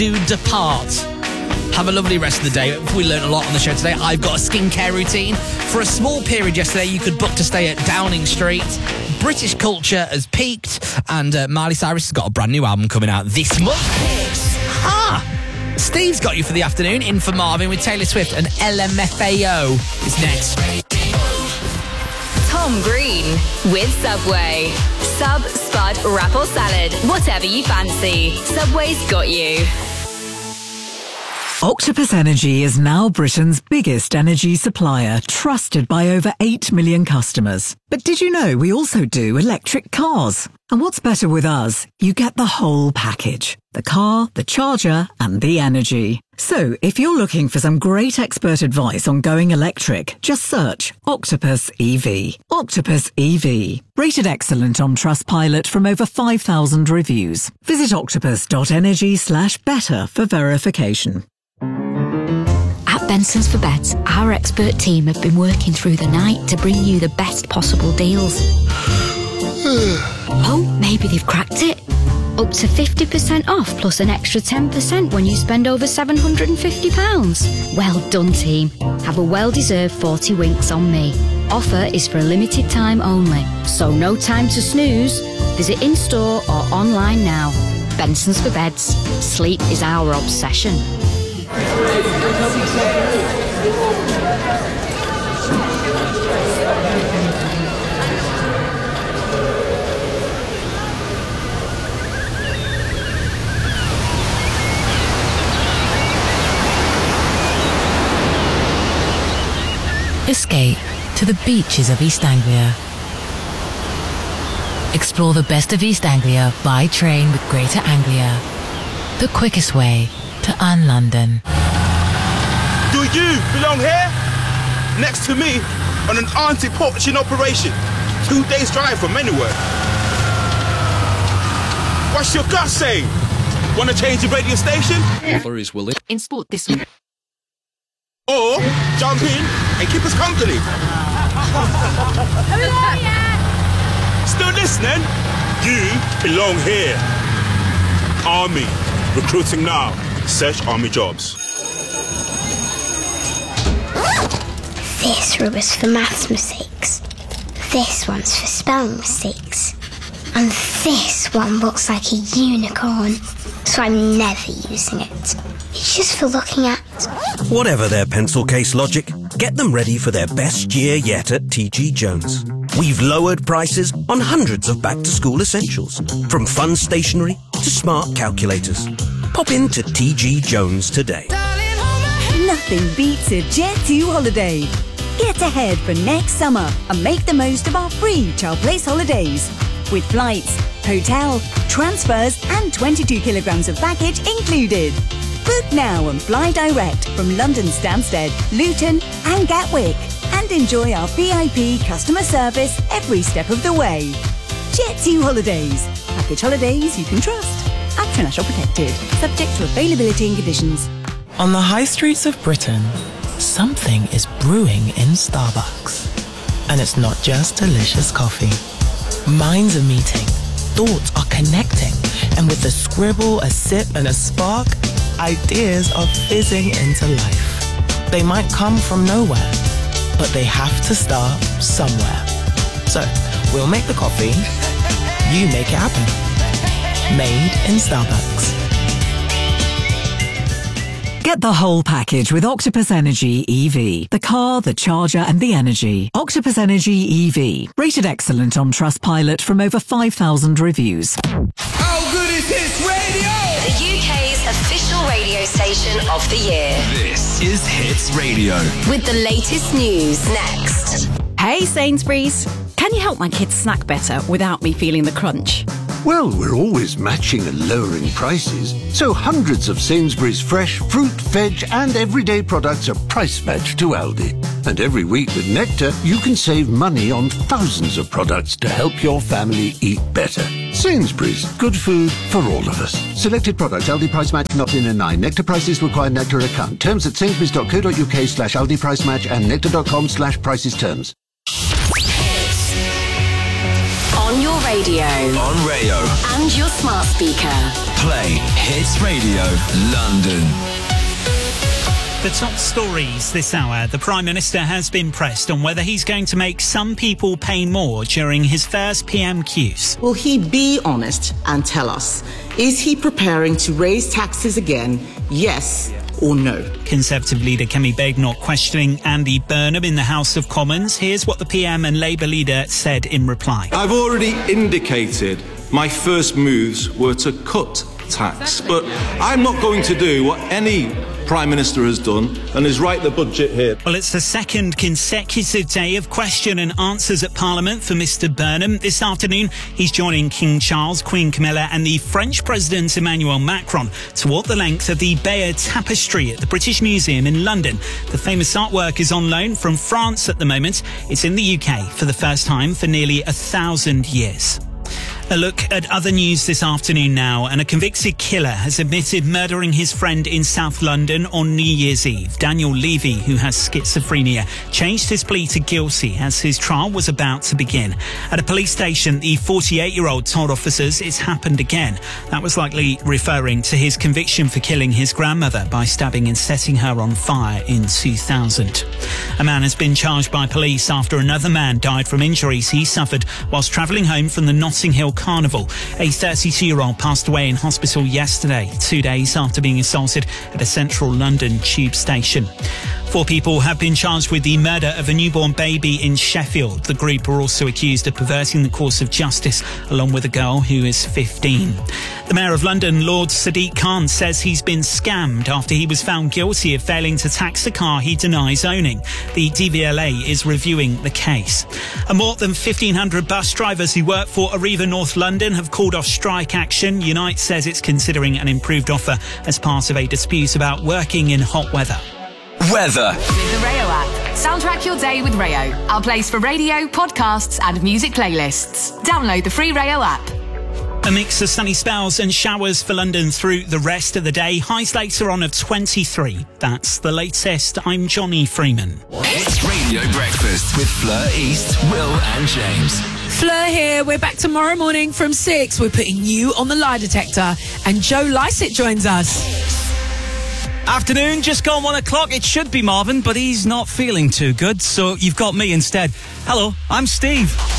to depart. Have a lovely rest of the day. We learned a lot on the show today. I've got a skincare routine. For a small period yesterday, you could book to stay at Downing Street. British culture has peaked, and Miley Cyrus has got a brand new album coming out this month. Steve's got you for the afternoon. In for Marvin with Taylor Swift, and LMFAO is next. Tom Green with Subway. Sub, spud, wrap or salad, whatever you fancy. Subway's got you. Octopus Energy is now Britain's biggest energy supplier, trusted by over 8 million customers. But did you know we also do electric cars? And what's better with us? You get the whole package. The car, the charger, and the energy. So, if you're looking for some great expert advice on going electric, just search Octopus EV. Octopus EV. Rated excellent on Trustpilot from over 5,000 reviews. Visit octopus.energy/better for verification. At Benson's for Beds, our expert team have been working through the night to bring you the best possible deals. Oh, maybe they've cracked it. Up to 50% off plus an extra 10% when you spend over £750. Well done, team. Have a well-deserved 40 winks on me. Offer is for a limited time only, so no time to snooze. Visit in-store or online now. Benson's for Beds. Sleep is our obsession. Escape to the beaches of East Anglia. Explore the best of East Anglia by train with Greater Anglia. The quickest way to un-London. Do you belong here? Next to me on an anti-poaching operation. 2 days drive from anywhere. What's your gut saying? Want to change the radio station? Offer is willing. In sport this Or jump in and keep us company. Still listening? You belong here. Army. Recruiting now. Search Army jobs. This rubber's for maths mistakes. This one's for spelling mistakes. And this one looks like a unicorn, so I'm never using it. It's just for looking at. Whatever their pencil case logic, get them ready for their best year yet at TG Jones. We've lowered prices on hundreds of back-to-school essentials, from fun stationery to smart calculators. Pop into TG Jones today. Nothing beats a Jet2 holiday. Get ahead for next summer and make the most of our free Child Place holidays. With flights, hotel, transfers and 22 kilograms of baggage included. Book now and fly direct from London Stansted, Luton and Gatwick. And enjoy our VIP customer service every step of the way. Jet2 Holidays. Package holidays you can trust. AXA National Protected. Subject to availability and conditions. On the high streets of Britain, something is brewing in Starbucks. And it's not just delicious coffee. Minds are meeting, thoughts are connecting, and with a scribble, a sip, and a spark, ideas are fizzing into life. They might come from nowhere, but they have to start somewhere. So, we'll make the coffee, you make it happen. Made in Starbucks. Get the whole package with Octopus Energy EV. The car, the charger and the energy. Octopus Energy EV. Rated excellent on Trustpilot from over 5,000 reviews. How good is Hits Radio? The UK's official radio station of the year. This is Hits Radio. With the latest news next. Hey Sainsbury's, can you help my kids snack better without me feeling the crunch? Well, we're always matching and lowering prices, so hundreds of Sainsbury's fresh fruit, veg and everyday products are price matched to Aldi. And every week with Nectar, you can save money on thousands of products to help your family eat better. Sainsbury's, good food for all of us. Selected products, Aldi price match not in a 9. Nectar prices require Nectar account. Terms at sainsbury's.co.uk/Aldi price match and nectar.com/prices terms. On your radio. On Rayo. And your smart speaker. Play Hits Radio London. The top stories this hour. The Prime Minister has been pressed on whether he's going to make some people pay more during his first PMQs. Will he be honest and tell us, is he preparing to raise taxes again, yes or no? Conservative leader Kemi Badenoch questioning Andy Burnham in the House of Commons. Here's what the PM and Labour leader said in reply. I've already indicated my first moves were to cut tax, but I'm not going to do what any Prime Minister has done and is write the budget here. Well, it's the second consecutive day of question and answers at Parliament for Mr Burnham. This afternoon, he's joining King Charles, Queen Camilla and the French President Emmanuel Macron to walk the length of the Bayeux Tapestry at the British Museum in London. The famous artwork is on loan from France at the moment. It's in the UK for the first time for nearly 1,000 years. A look at other news this afternoon now, and a convicted killer has admitted murdering his friend in South London on New Year's Eve. Daniel Levy, who has schizophrenia, changed his plea to guilty as his trial was about to begin. At a police station, the 48-year-old told officers it's happened again. That was likely referring to his conviction for killing his grandmother by stabbing and setting her on fire in 2000. A man has been charged by police after another man died from injuries he suffered whilst travelling home from the Notting Hill Carnival. A 32-year-old passed away in hospital yesterday, 2 days after being assaulted at a central London tube station. 4 people have been charged with the murder of a newborn baby in Sheffield. The group are also accused of perverting the course of justice, along with a girl who is 15. The Mayor of London, Lord Sadiq Khan, says he's been scammed after he was found guilty of failing to tax a car he denies owning. The DVLA is reviewing the case. And more than 1,500 bus drivers who work for Arriva North London have called off strike action. Unite says it's considering an improved offer as part of a dispute about working in hot weather. Weather. With the Rayo app. Soundtrack your day with Rayo. Our place for radio, podcasts and music playlists. Download the free Rayo app. A mix of sunny spells and showers for London through the rest of the day. Highs later on of 23. That's the latest. I'm Johnny Freeman. It's Radio Breakfast with Fleur East, Will and James. Fleur here. We're back tomorrow morning from 6. We're putting you on the lie detector. And Joe Lycett joins us. Afternoon, just gone 1 o'clock. It should be Marvin, but he's not feeling too good, so you've got me instead. Hello, I'm Steve.